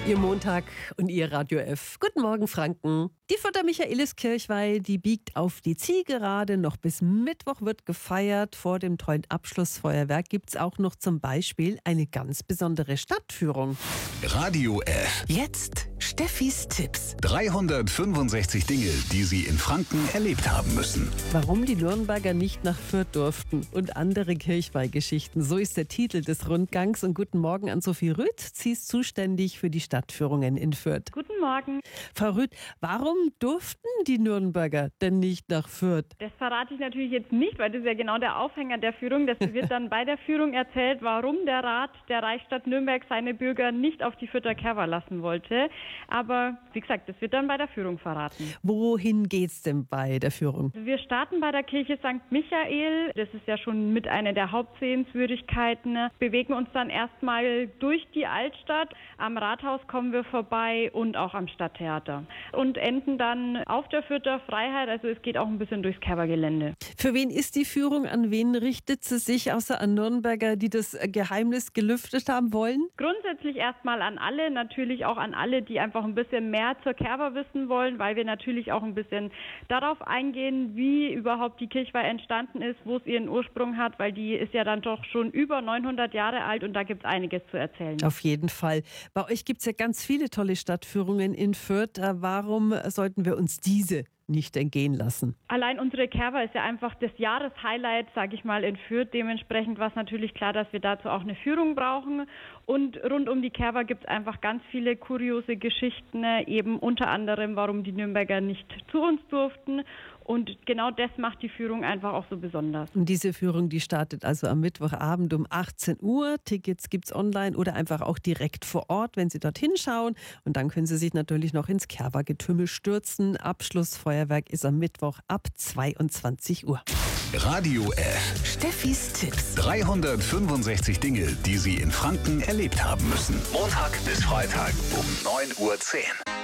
Ihr Montag und Ihr Radio F. Guten Morgen, Franken. Die Fürther Michaeliskirchweih, die biegt auf die Zielgerade. Noch bis Mittwoch wird gefeiert. Vor dem tollen Abschlussfeuerwerk gibt es auch noch zum Beispiel eine ganz besondere Stadtführung. Radio F. Jetzt Steffis Tipps. 365 Dinge, die Sie in Franken erlebt haben müssen. Warum die Nürnberger nicht nach Fürth durften und andere Kirchweihgeschichten. So ist der Titel des Rundgangs. Und guten Morgen an Sophie Rüth. Sie ist zuständig für die Stadtführungen in Fürth. Guten Morgen. Frau Rüth, warum durften die Nürnberger denn nicht nach Fürth? Das verrate ich natürlich jetzt nicht, weil das ist ja genau der Aufhänger der Führung. Das wird dann bei der Führung erzählt, warum der Rat der Reichsstadt Nürnberg seine Bürger nicht auf die Fürther Kerwa lassen wollte. Aber wie gesagt, das wird dann bei der Führung verraten. Wohin geht's denn bei der Führung? Wir starten bei der Kirche St. Michael. Das ist ja schon mit einer der Hauptsehenswürdigkeiten. Bewegen uns dann erstmal durch die Altstadt. Am Rathaus kommen wir vorbei und auch am Stadttheater. Und enden dann auf der Fürther Freiheit. Also es geht auch ein bisschen durchs Kerwa-Gelände. Für wen ist die Führung? An wen richtet sie sich, außer an Nürnberger, die das Geheimnis gelüftet haben wollen? Grundsätzlich erstmal an alle, natürlich auch an alle, die einfach ein bisschen mehr zur Kerwa wissen wollen, weil wir natürlich auch ein bisschen darauf eingehen, wie überhaupt die Kirchweih entstanden ist, wo es ihren Ursprung hat, weil die ist ja dann doch schon über 900 Jahre alt und da gibt es einiges zu erzählen. Auf jeden Fall. Bei euch gibt es ja ganz viele tolle Stadtführungen in Fürth. Warum sollten wir uns diese nicht entgehen lassen? Allein unsere Kerwa ist ja einfach das Jahreshighlight, sage ich mal, in Fürth. Dementsprechend war es natürlich klar, dass wir dazu auch eine Führung brauchen. Und rund um die Kerwa gibt es einfach ganz viele kuriose Geschichten, eben unter anderem, warum die Nürnberger nicht zu uns durften. Und genau das macht die Führung einfach auch so besonders. Und diese Führung, die startet also am Mittwochabend um 18 Uhr. Tickets gibt es online oder einfach auch direkt vor Ort, wenn Sie dorthin schauen. Und dann können Sie sich natürlich noch ins Kerwa-Getümmel stürzen. Abschlussfeuerwerk ist am Mittwoch ab 22 Uhr. Radio F. Steffis Tipps. 365 Dinge, die Sie in Franken erlebt haben müssen. Montag bis Freitag um 9:10 Uhr.